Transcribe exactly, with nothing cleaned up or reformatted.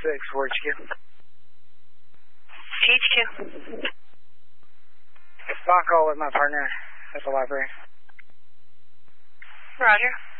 six, four H Q. T H Q. Phone call with my partner at the library. Roger.